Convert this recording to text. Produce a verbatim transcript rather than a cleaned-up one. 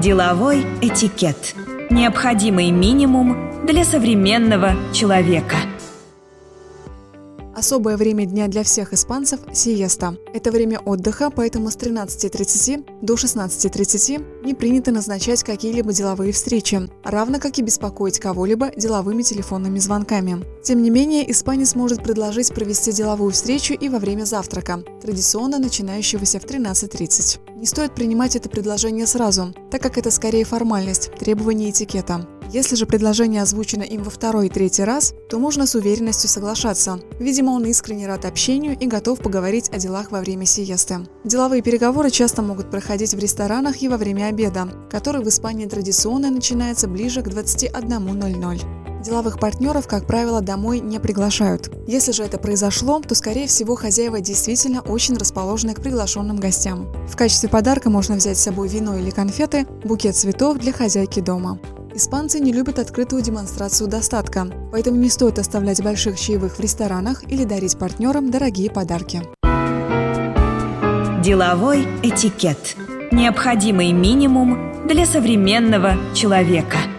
Деловой этикет. Необходимый минимум для современного человека. Особое время дня для всех испанцев – сиеста. Это время отдыха, поэтому с тринадцати тридцати до шестнадцати тридцати не принято назначать какие-либо деловые встречи, равно как и беспокоить кого-либо деловыми телефонными звонками. Тем не менее, испанец может предложить провести деловую встречу и во время завтрака, традиционно начинающегося в тринадцать тридцать. Не стоит принимать это предложение сразу, так как это скорее формальность, требование этикета. Если же предложение озвучено им во второй и третий раз, то можно с уверенностью соглашаться. Видимо, он искренне рад общению и готов поговорить о делах во время сиесты. Деловые переговоры часто могут проходить в ресторанах и во время обеда, который в Испании традиционно начинается ближе к двадцати одному ноль-ноль. Деловых партнеров, как правило, домой не приглашают. Если же это произошло, то, скорее всего, хозяева действительно очень расположены к приглашенным гостям. В качестве подарка можно взять с собой вино или конфеты, букет цветов для хозяйки дома. Испанцы не любят открытую демонстрацию достатка, поэтому не стоит оставлять больших чаевых в ресторанах или дарить партнерам дорогие подарки. Деловой этикет. Необходимый минимум для современного человека.